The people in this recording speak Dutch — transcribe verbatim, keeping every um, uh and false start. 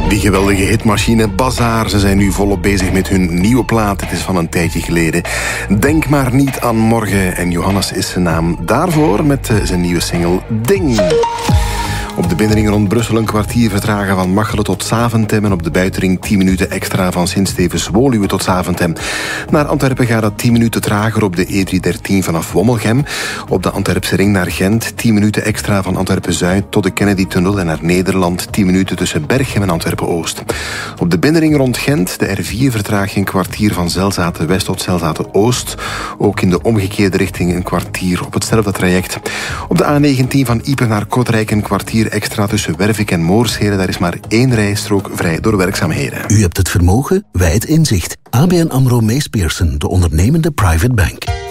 Die geweldige hitmachine Bazaar. Ze zijn nu volop bezig met hun nieuwe plaat. Het is van een tijdje geleden. Denk maar niet aan morgen. En Johannes is zijn naam daarvoor met zijn nieuwe single Ding. Op de binnenring rond Brussel een kwartier vertragen van Machelen tot Zaventem. En op de buitenring tien minuten extra van Sint-Stevens-Woluwe tot Zaventem. Naar Antwerpen gaat dat tien minuten trager op de E driehonderddertien vanaf Wommelgem. Op de Antwerpse ring naar Gent tien minuten extra van Antwerpen-Zuid tot de Kennedy-tunnel. En naar Nederland tien minuten tussen Berchem en Antwerpen-Oost. Op de binnenring rond Gent de R vier vertraag je een kwartier van Zelzaten-West tot Zelzaten-Oost. Ook in de omgekeerde richting een kwartier op hetzelfde traject. Op de A negentien van Iepen naar Kortrijk een kwartier extra tussen Wervik en Moorsheren. Daar is maar één rijstrook vrij door werkzaamheden. U hebt het vermogen, wij het inzicht. A B N AMRO Mees Pierson, de ondernemende private bank.